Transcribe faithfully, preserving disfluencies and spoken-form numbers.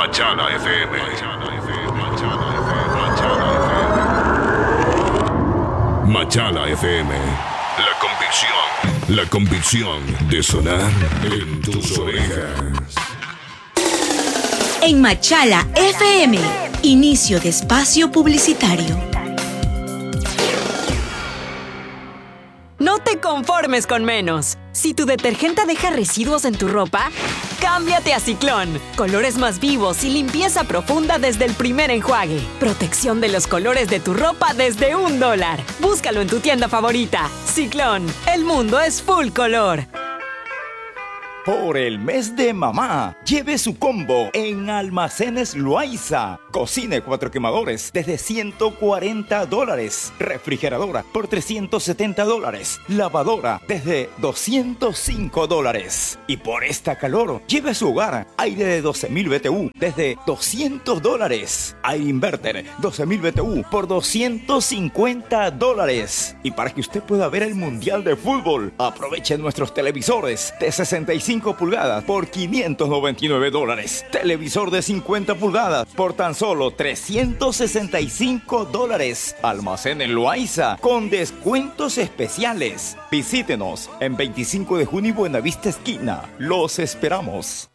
Machala F M. Machala F M. La convicción. La convicción de sonar en tus orejas. En Machala F M, inicio de espacio publicitario. No te conformes con menos. Si tu detergente deja residuos en tu ropa, cámbiate a Ciclón. Colores más vivos y limpieza profunda desde el primer enjuague. Protección de los colores de tu ropa desde un dólar. Búscalo en tu tienda favorita. Ciclón, el mundo es full color. Por el mes de mamá, lleve su combo en Almacenes Loaiza. Cocina cuatro quemadores desde ciento cuarenta dólares. Refrigeradora por trescientos setenta dólares. Lavadora desde doscientos cinco dólares. Y por esta calor, lleve a su hogar aire de doce mil B T U desde doscientos dólares. Aire inverter doce mil B T U por doscientos cincuenta dólares. Y para que usted pueda ver el Mundial de Fútbol, aproveche nuestros televisores de sesenta y cinco pulgadas por quinientos noventa y nueve dólares. Televisor de cincuenta pulgadas por tan solo trescientos sesenta y cinco dólares. Almacén en Loaiza con descuentos especiales. Visítenos en veinticinco de junio y Buenavista esquina. Los esperamos.